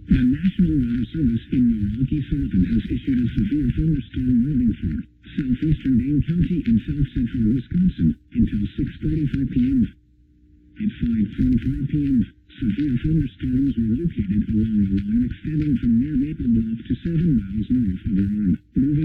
The National Weather Service in Milwaukee Sullivan has issued a severe thunderstorm warning for southeastern Dane County and south central Wisconsin until 6:45 p.m. At 5:45 p.m., severe thunderstorms were located along the line extending from near Maple Bluff to 7 miles north of the line, moving